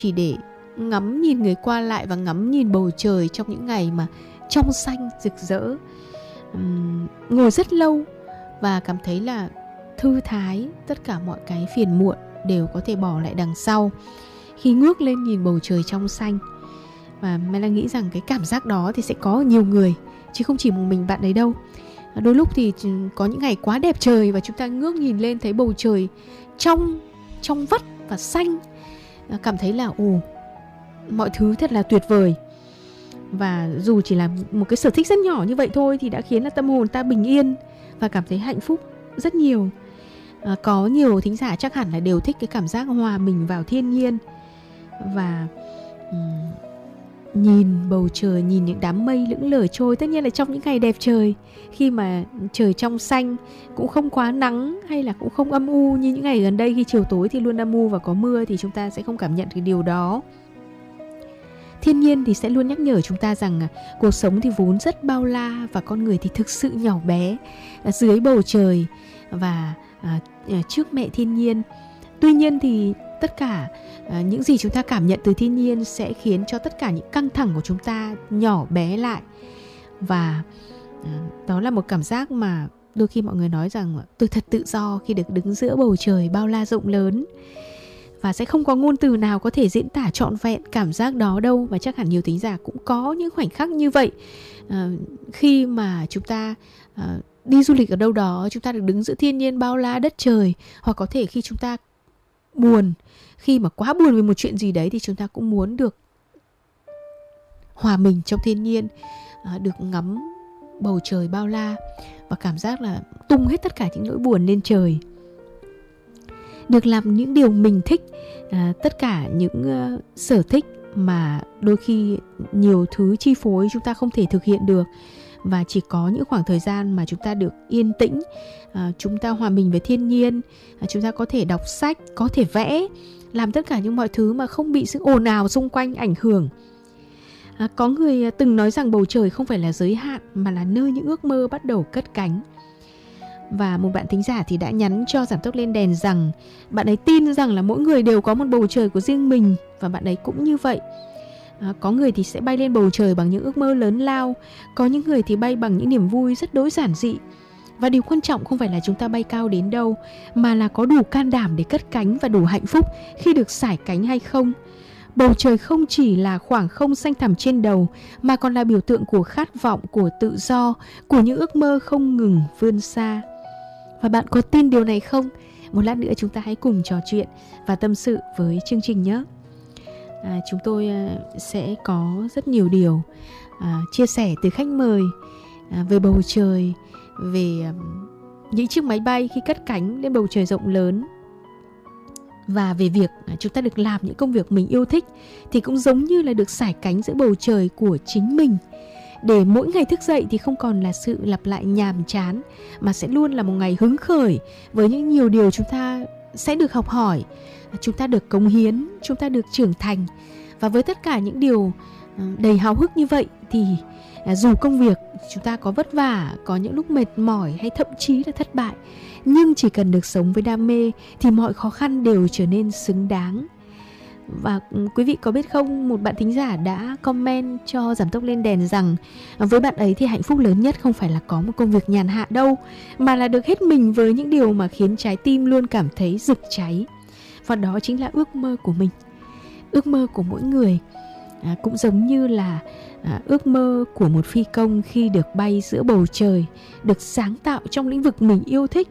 chỉ để ngắm nhìn người qua lại và ngắm nhìn bầu trời trong những ngày mà trong xanh rực rỡ. Ngồi rất lâu và cảm thấy là thư thái, tất cả mọi cái phiền muộn đều có thể bỏ lại đằng sau khi ngước lên nhìn bầu trời trong xanh. Và Mai đang nghĩ rằng cái cảm giác đó thì sẽ có nhiều người, chứ không chỉ một mình bạn ấy đâu. Đôi lúc thì có những ngày quá đẹp trời và chúng ta ngước nhìn lên thấy bầu trời trong vắt và xanh, cảm thấy là mọi thứ thật là tuyệt vời. Và dù chỉ là một cái sở thích rất nhỏ như vậy thôi thì đã khiến là tâm hồn ta bình yên và cảm thấy hạnh phúc rất nhiều. Có nhiều thính giả chắc hẳn là đều thích cái cảm giác hòa mình vào thiên nhiên và nhìn bầu trời, nhìn những đám mây lững lờ trôi. Tất nhiên là trong những ngày đẹp trời, khi mà trời trong xanh, cũng không quá nắng hay là cũng không âm u như những ngày gần đây khi chiều tối thì luôn âm u và có mưa, thì chúng ta sẽ không cảm nhận cái điều đó. Thiên nhiên thì sẽ luôn nhắc nhở chúng ta rằng cuộc sống thì vốn rất bao la và con người thì thực sự nhỏ bé dưới bầu trời và trước mẹ thiên nhiên. Tuy nhiên thì tất cả những gì chúng ta cảm nhận từ thiên nhiên sẽ khiến cho tất cả những căng thẳng của chúng ta nhỏ bé lại. Và đó là một cảm giác mà đôi khi mọi người nói rằng tôi thật tự do khi được đứng giữa bầu trời bao la rộng lớn. Và sẽ không có ngôn từ nào có thể diễn tả trọn vẹn cảm giác đó đâu. Và chắc hẳn nhiều thính giả cũng có những khoảnh khắc như vậy. Khi mà chúng ta đi du lịch ở đâu đó, chúng ta được đứng giữa thiên nhiên bao la đất trời. Hoặc có thể khi chúng ta buồn, khi mà quá buồn về một chuyện gì đấy thì chúng ta cũng muốn được hòa mình trong thiên nhiên, được ngắm bầu trời bao la và cảm giác là tung hết tất cả những nỗi buồn lên trời, được làm những điều mình thích, tất cả những sở thích mà đôi khi nhiều thứ chi phối chúng ta không thể thực hiện được. Và chỉ có những khoảng thời gian mà chúng ta được yên tĩnh, chúng ta hòa mình với thiên nhiên, chúng ta có thể đọc sách, có thể vẽ, làm tất cả những mọi thứ mà không bị sự ồn ào xung quanh ảnh hưởng. Có người từng nói rằng bầu trời không phải là giới hạn mà là nơi những ước mơ bắt đầu cất cánh. Và một bạn thính giả thì đã nhắn cho Giảm Tốc Lên Đèn rằng bạn ấy tin rằng là mỗi người đều có một bầu trời của riêng mình, và bạn ấy cũng như vậy. Có người thì sẽ bay lên bầu trời bằng những ước mơ lớn lao, có những người thì bay bằng những niềm vui rất đối giản dị. Và điều quan trọng không phải là chúng ta bay cao đến đâu, mà là có đủ can đảm để cất cánh và đủ hạnh phúc khi được sải cánh hay không. Bầu trời không chỉ là khoảng không xanh thẳm trên đầu, mà còn là biểu tượng của khát vọng, của tự do, của những ước mơ không ngừng vươn xa. Và bạn có tin điều này không? Một lát nữa chúng ta hãy cùng trò chuyện và tâm sự với chương trình nhé. Chúng tôi sẽ có rất nhiều điều chia sẻ từ khách mời về bầu trời, về những chiếc máy bay khi cất cánh lên bầu trời rộng lớn, và về việc chúng ta được làm những công việc mình yêu thích thì cũng giống như là được sải cánh giữa bầu trời của chính mình, để mỗi ngày thức dậy thì không còn là sự lặp lại nhàm chán, mà sẽ luôn là một ngày hứng khởi với những nhiều điều chúng ta sẽ được học hỏi, chúng ta được cống hiến, chúng ta được trưởng thành. Và với tất cả những điều đầy háo hức như vậy thì dù công việc chúng ta có vất vả, có những lúc mệt mỏi hay thậm chí là thất bại, nhưng chỉ cần được sống với đam mê thì mọi khó khăn đều trở nên xứng đáng. Và quý vị có biết không, một bạn thính giả đã comment cho Giảm Tốc Lên Đèn rằng với bạn ấy thì hạnh phúc lớn nhất không phải là có một công việc nhàn hạ đâu, mà là được hết mình với những điều mà khiến trái tim luôn cảm thấy rực cháy. Và đó chính là ước mơ của mình, ước mơ của mỗi người. Cũng giống như là ước mơ của một phi công khi được bay giữa bầu trời, được sáng tạo trong lĩnh vực mình yêu thích.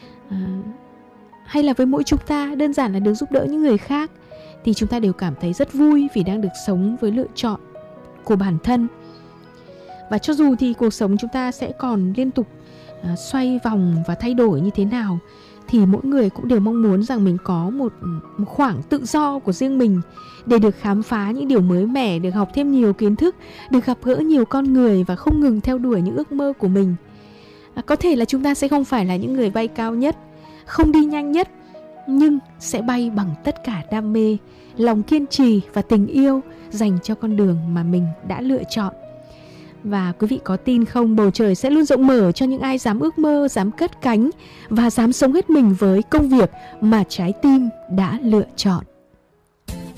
Hay là với mỗi chúng ta, đơn giản là được giúp đỡ những người khác, thì chúng ta đều cảm thấy rất vui vì đang được sống với lựa chọn của bản thân. Và cho dù thì cuộc sống chúng ta sẽ còn liên tục xoay vòng và thay đổi như thế nào, thì mỗi người cũng đều mong muốn rằng mình có một khoảng tự do của riêng mình, để được khám phá những điều mới mẻ, được học thêm nhiều kiến thức, được gặp gỡ nhiều con người và không ngừng theo đuổi những ước mơ của mình. Có thể là chúng ta sẽ không phải là những người bay cao nhất, không đi nhanh nhất, nhưng sẽ bay bằng tất cả đam mê, lòng kiên trì và tình yêu dành cho con đường mà mình đã lựa chọn. Và quý vị có tin không, bầu trời sẽ luôn rộng mở cho những ai dám ước mơ, dám cất cánh và dám sống hết mình với công việc mà trái tim đã lựa chọn.